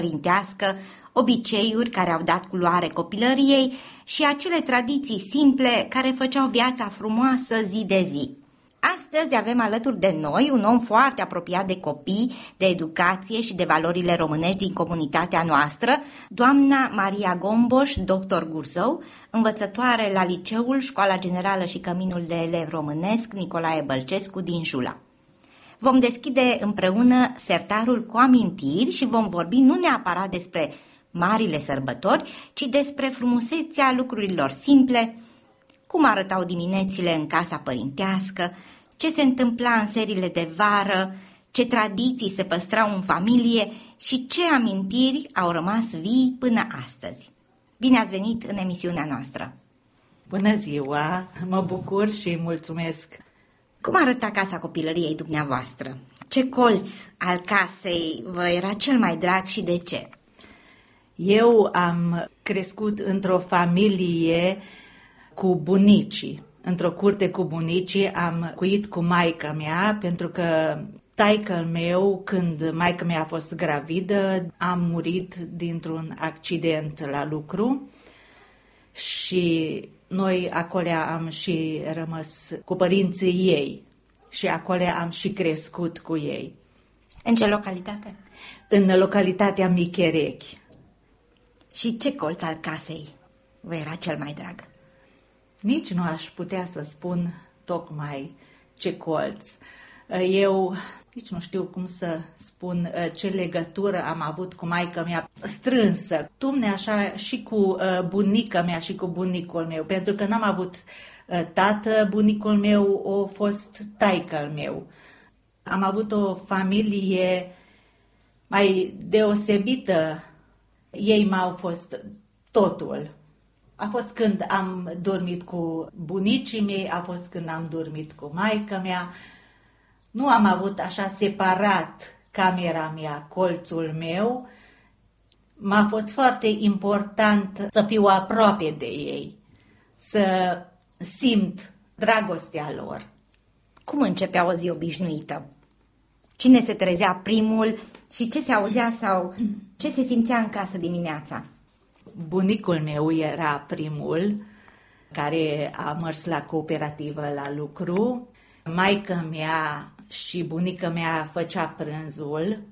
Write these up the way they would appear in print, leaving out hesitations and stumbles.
părintească, obiceiuri care au dat culoare copilăriei și acele tradiții simple care făceau viața frumoasă zi de zi. Astăzi avem alături de noi un om foarte apropiat de copii, de educație și de valorile românești din comunitatea noastră, doamna Maria Gomboș, doctor Gurzău, învățătoare la Liceul Școala Generală și Căminul de Elev Românesc Nicolae Bălcescu din Jula. Vom deschide împreună sertarul cu amintiri și vom vorbi nu neapărat despre marile sărbători, ci despre frumusețea lucrurilor simple, cum arătau diminețile în casa părintească, ce se întâmpla în seriile de vară, ce tradiții se păstrau în familie și ce amintiri au rămas vii până astăzi. Bine ați venit în emisiunea noastră! Bună ziua! Mă bucur și mulțumesc! Cum arăta casa copilăriei dumneavoastră? Ce colț al casei vă era cel mai drag și de ce? Eu am crescut într-o familie cu bunicii. Într-o curte cu bunicii am cuit cu maica mea, pentru că taică-l meu, când maica mea a fost gravidă, a murit dintr-un accident la lucru și noi acolo am și rămas cu părinții ei și acolo am și crescut cu ei. În ce localitate? În localitatea Micherechi. Și ce colț al casei vă era cel mai drag? Nici nu aș putea să spun tocmai ce colț. Eu nici nu știu cum să spun ce legătură am avut cu maica mea strânsă. Tumne așa și cu bunica mea și cu bunicul meu, pentru că n-am avut tată, bunicul meu a fost taică-l meu. Am avut o familie mai deosebită. Ei m-au fost totul. A fost când am dormit cu bunicii mei, a fost când am dormit cu maica mea. Nu am avut așa separat camera mea, colțul meu. M-a fost foarte important să fiu aproape de ei, să simt dragostea lor. Cum începea o zi obișnuită? Cine se trezea primul și ce se auzea sau ce se simțea în casă dimineața? Bunicul meu era primul care a mers la cooperativă la lucru. Maica mea și bunica mea făcea prânzul.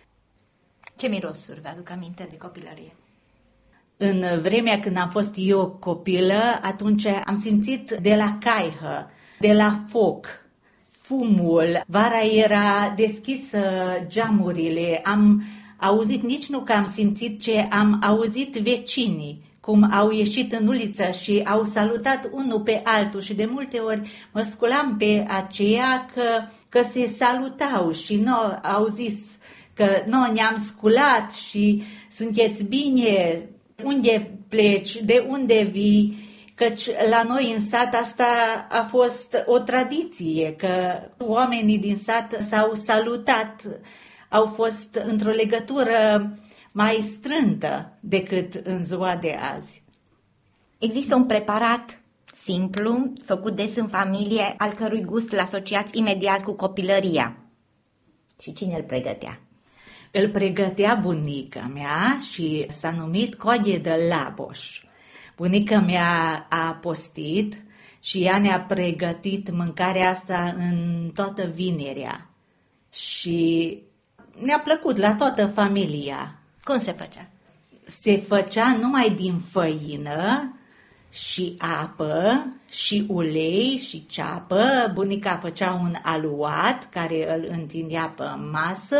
Ce mirosuri vă aduc aminte de copilărie? În vremea când am fost eu copilă, atunci am simțit de la caihă, de la foc, fumul. Vara era deschisă geamurile, am auzit, nici nu că am simțit, ce am auzit vecinii, cum au ieșit în uliță și au salutat unul pe altul și de multe ori mă sculam pe aceea că se salutau și noi au zis că noi ne-am sculat și sunteți bine, unde pleci, de unde vii, căci la noi în sat asta a fost o tradiție, că oamenii din sat s-au salutat, au fost într-o legătură mai strântă decât în ziua de azi. Există un preparat simplu, făcut des în familie, al cărui gust îl asociați imediat cu copilăria. Și cine îl pregătea? Îl pregătea bunica mea și s-a numit coadie de laboș. Bunica mea a postit și ea ne-a pregătit mâncarea asta în toată vinerea. Și ne-a plăcut la toată familia. Cum se făcea? Se făcea numai din făină și apă și ulei și ceapă. Bunica făcea un aluat care îl întindea pe masă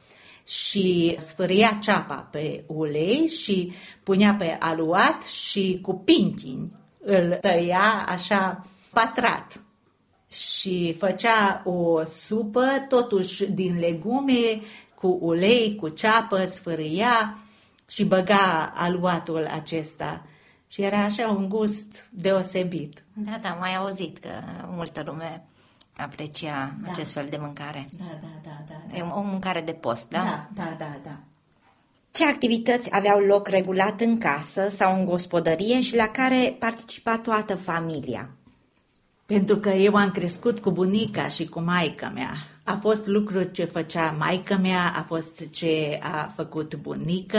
și sfârâia ceapa pe ulei și punea pe aluat și cu pintini îl tăia așa patrat. Și făcea o supă totuși din legume cu ulei, cu ceapă, sfârâia și băga aluatul acesta. Și era așa un gust deosebit. Da, am mai auzit că multă lume aprecia acest fel de mâncare. Da. E o mâncare de post, da? Da. Ce activități aveau loc regulat în casă sau în gospodărie și la care participa toată familia? Pentru că eu am crescut cu bunica și cu maica mea. A fost lucruri ce făcea maică mea, a fost ce a făcut bunica